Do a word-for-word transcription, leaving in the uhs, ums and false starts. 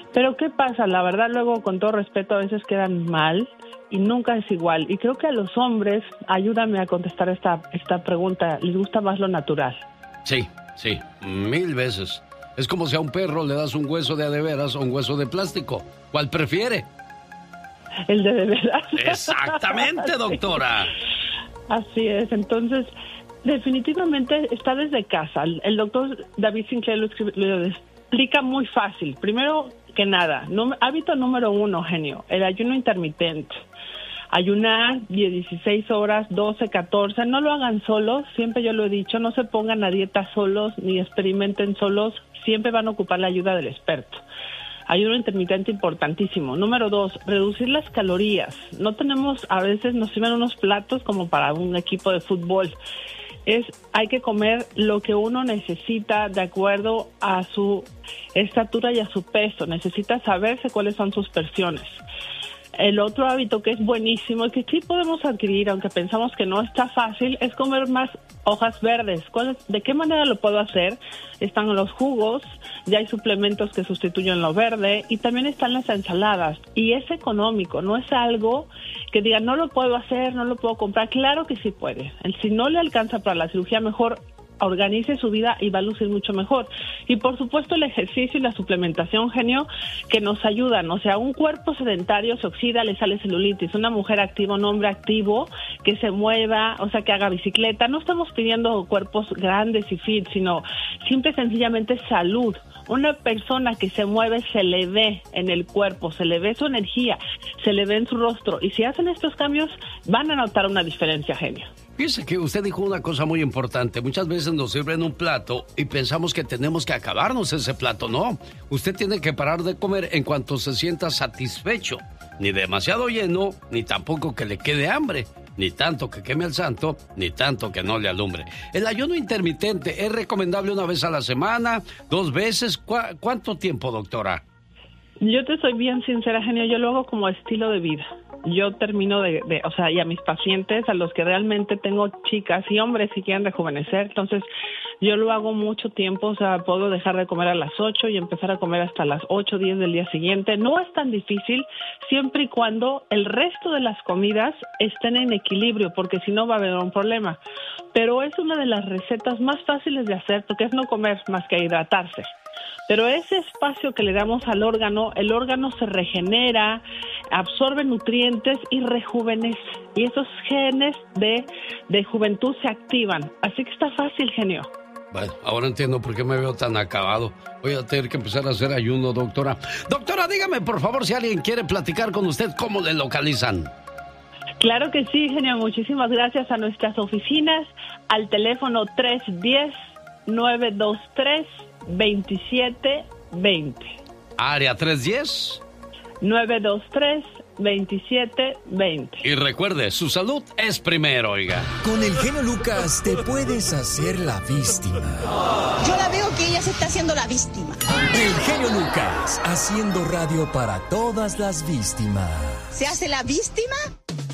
Pero ¿qué pasa? La verdad, luego, con todo respeto, a veces quedan mal y nunca es igual. Y creo que a los hombres, ayúdame a contestar esta, esta pregunta, les gusta más lo natural. Sí, sí, mil veces. Es como si a un perro le das un hueso de a de veras o un hueso de plástico. ¿Cuál prefiere? El de de veras. Exactamente, doctora. Así es, entonces, definitivamente está desde casa. El doctor David Sinclair lo, escribe, lo explica muy fácil. Primero que nada, no, hábito número uno, genio, el ayuno intermitente. Ayunar dieciséis horas, doce, catorce, no lo hagan solos, siempre yo lo he dicho, no se pongan a dieta solos ni experimenten solos, siempre van a ocupar la ayuda del experto. Ayuno intermitente importantísimo. Número dos, reducir las calorías. No tenemos, a veces nos sirven unos platos como para un equipo de fútbol. Es, hay que comer lo que uno necesita de acuerdo a su estatura y a su peso. Necesita saberse cuáles son sus porciones. El otro hábito que es buenísimo y que sí podemos adquirir, aunque pensamos que no está fácil, es comer más hojas verdes. ¿Cuál, ¿De qué manera lo puedo hacer? Están los jugos, ya hay suplementos que sustituyen lo verde y también están las ensaladas. Y es económico, no es algo que diga no lo puedo hacer, no lo puedo comprar. Claro que sí puede. Si no le alcanza para la cirugía, mejor organice su vida y va a lucir mucho mejor. Y por supuesto el ejercicio y la suplementación, genio, que nos ayudan. O sea, un cuerpo sedentario se oxida, le sale celulitis. Una mujer activa, un hombre activo, que se mueva, o sea, que haga bicicleta. No estamos pidiendo cuerpos grandes y fit, sino simple y sencillamente salud. Una persona que se mueve se le ve en el cuerpo, se le ve su energía, se le ve en su rostro. Y si hacen estos cambios, van a notar una diferencia, genio. Fíjese que usted dijo una cosa muy importante. Muchas veces nos sirven un plato y pensamos que tenemos que acabarnos ese plato. No, usted tiene que parar de comer en cuanto se sienta satisfecho. Ni demasiado lleno, ni tampoco que le quede hambre. Ni tanto que queme al santo, ni tanto que no le alumbre. El ayuno intermitente es recomendable una vez a la semana, dos veces. ¿Cu- ¿Cuánto tiempo, doctora? Yo te soy bien sincera, genio, yo lo hago como estilo de vida. Yo termino de, de, o sea, y a mis pacientes, a los que realmente tengo chicas y hombres que quieren rejuvenecer, entonces yo lo hago mucho tiempo, o sea, puedo dejar de comer a las ocho y empezar a comer hasta las ocho, diez del día siguiente. No es tan difícil siempre y cuando el resto de las comidas estén en equilibrio, porque si no va a haber un problema. Pero es una de las recetas más fáciles de hacer, porque es no comer más que hidratarse. Pero ese espacio que le damos al órgano, el órgano se regenera, absorbe nutrientes y rejuvenece. Y esos genes de, de juventud se activan. Así que está fácil, genio. Bueno, ahora entiendo por qué me veo tan acabado. Voy a tener que empezar a hacer ayuno, doctora. Doctora, dígame, por favor, si alguien quiere platicar con usted, ¿cómo le localizan? Claro que sí, genio. Muchísimas gracias a nuestras oficinas, al teléfono tres uno cero, nueve dos tres, veintisiete veinte. Área tres uno cero. nueve dos tres, veintisiete veinte. Y recuerde, su salud es primero, oiga. Con el genio Lucas te puedes hacer la víctima. Yo la veo que ella se está haciendo la víctima. El genio Lucas, haciendo radio para todas las víctimas. ¿Se hace la víctima?